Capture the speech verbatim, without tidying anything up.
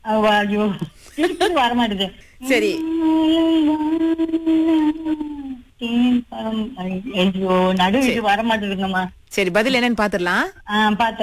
அவ- ஐயோ திருப்பி வர மாட்டேது. சரி. தேன் பழம் ஐ- ஐயோ நடு இது வர மாட்டேதுங்கம்மா. சரி, பதில் என்னன்னு பாத்துடலாம். ஆஹ் பாத்து